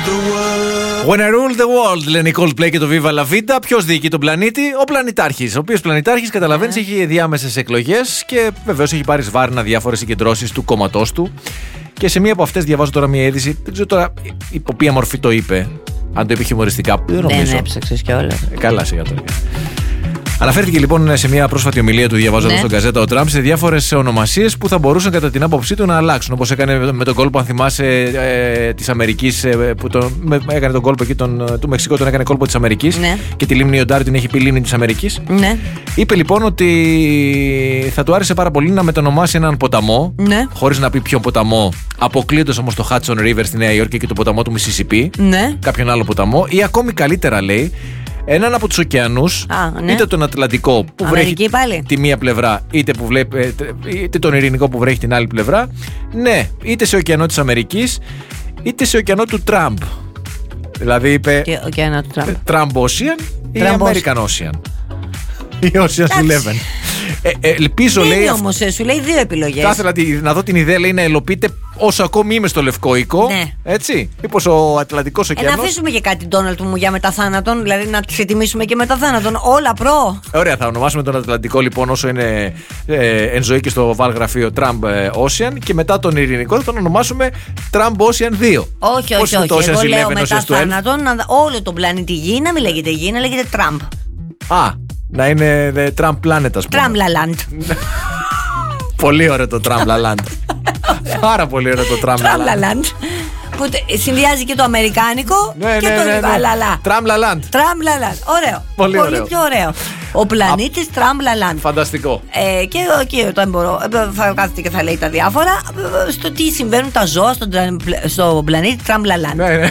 When I rule the world, λένε οι Coldplay και το Viva La Vida. Ποιος διοικεί τον πλανήτη? Ο πλανητάρχης. Ο οποίος πλανητάρχης, καταλαβαίνεις, έχει διάμεσες εκλογές και βεβαίως έχει πάρει σβάρνα διάφορες συγκεντρώσεις του κόμματός του. Και σε μία από αυτές διαβάζω τώρα μία είδηση. Δεν ξέρω τώρα υπό ποια μορφή το είπε. Αν το είπε χιουμοριστικά, δεν νομίζω. Δεν έψαξες κιόλας. Καλά, σιγά τώρα. Αναφέρθηκε λοιπόν σε μια πρόσφατη ομιλία του, διαβάζοντα στον Γκαζέτα ο Τραμπ, σε διάφορες ονομασίες που θα μπορούσαν κατά την άποψή του να αλλάξουν. Όπως έκανε με τον κόλπο, αν θυμάσαι, της Αμερικής, που έκανε τον κόλπο εκεί του Μεξικού, τον έκανε κόλπο της Αμερικής. Ναι. Και τη λίμνη Ιοντάρι την έχει πει λίμνη της Αμερικής. Ναι. Είπε λοιπόν ότι θα του άρεσε πάρα πολύ να μετονομάσει έναν ποταμό, ναι, χωρίς να πει ποιον ποταμό, αποκλείοντας όμως το Hudson River στη Νέα Υόρκη και το ποταμό του Μισισιπί, ναι, κάποιον άλλο ποταμό, ή ακόμη καλύτερα, λέει, έναν από τους ωκεανούς, ναι, είτε τον Ατλαντικό που βρέχει τη μία πλευρά, είτε τον Ειρηνικό που βρέχει την άλλη πλευρά, ναι, είτε σε ωκεανό της Αμερικής, είτε σε ωκεανό του Τραμπ. Δηλαδή είπε Τραμπ Ocean ή American Ocean ή Ocean's 11. Ελπίζω, λέει. Όμως, σου λέει δύο επιλογές. Θα ήθελα να δω την ιδέα, λέει, να ελοποιείται όσο ακόμη είμαι στο Λευκό Οίκο. Ναι. Έτσι. Μήπως ο Ατλαντικός ωκεανός. Να αφήσουμε και κάτι, Ντόναλντ μου, για μεταθάνατον. Δηλαδή να τις ετοιμήσουμε και μεταθάνατον. Όλα προ. Ωραία, θα ονομάσουμε τον Ατλαντικό λοιπόν όσο είναι εν ζωή και στο βάλγραφείο Τραμπ Ocean. Και μετά τον Ειρηνικό θα τον ονομάσουμε Τραμπ Ocean 2. Όχι. Εγώ λέω μεταθάνατον. Όλο τον πλανήτη Γη να μην λέγεται Γη, να λέγεται Τραμπ. Να είναι the Trump Planet, ας πούμε. Tramlaland. Πολύ ωραίο το Tramlaland. Πάρα πολύ ωραίο το Tramlaland. Που συνδυάζει και το αμερικάνικο και το λαλαλά. Tramlaland. Ωραίο. Πολύ πιο ωραίο. Ο πλανήτης Tramlaland. Φανταστικό. Και εκεί θα κάθεται και θα λέει τα διάφορα στο τι συμβαίνουν τα ζώα στον πλανήτη Tramlaland. Ναι.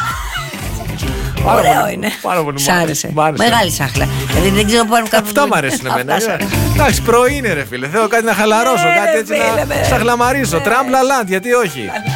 Ωραίο είναι. Πάρα πολύ. Σ' άρεσε. Μεγάλη σάχλα. Δηλαδή δεν ξέρω πού να κάνουμε. Αυτά μου αρέσουν εμένα. Εντάξει, πρωί είναι, ρε φίλε. Θέλω κάτι να χαλαρώσω, κάτι έτσι να σαχλαμαρίσω. Tramlaland, γιατί όχι.